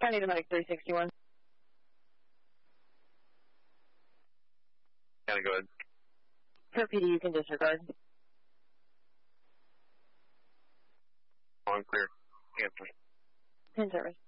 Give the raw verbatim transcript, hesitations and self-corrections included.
County Dominic three sixty-one. County, go ahead. For P D, you can disregard. On clear. Answer. In service.